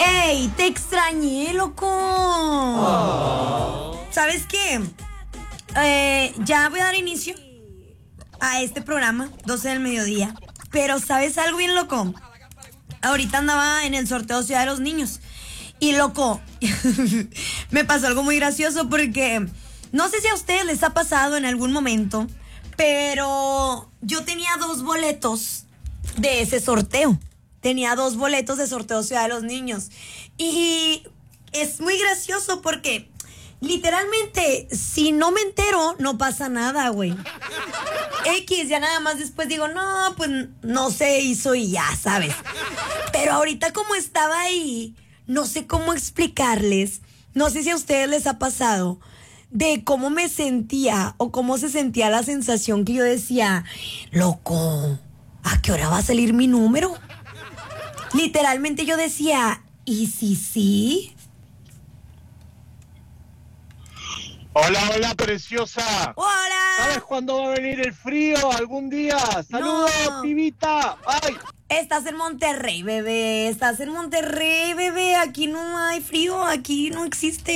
¡Ey! ¡Te extrañé, loco! Oh. ¿Sabes qué? Ya voy a dar inicio a este programa, 12 del mediodía. Pero ¿sabes algo bien loco? Ahorita andaba en el sorteo Ciudad de los Niños. Y loco, me pasó algo muy gracioso porque no sé si a ustedes les ha pasado en algún momento, pero yo tenía 2 boletos de ese sorteo. Tenía 2 boletos de sorteo Ciudad de los Niños. Y es muy gracioso porque literalmente, si no me entero, no pasa nada, güey. X, ya nada más después digo, no, pues no se hizo y ya, ¿sabes? Pero ahorita como estaba ahí, no sé cómo explicarles. No sé si a ustedes les ha pasado de cómo me sentía o cómo se sentía la sensación que yo decía, loco, ¿a qué hora va a salir mi número? Literalmente yo decía, ¿y si sí? Hola, hola, preciosa. ¡Hola! ¿Sabes cuándo va a venir el frío? ¿Algún día? ¡Saludos, No. pibita! ¡Ay! Estás en Monterrey, bebé. Estás en Monterrey, bebé. Aquí no hay frío. Aquí no existe.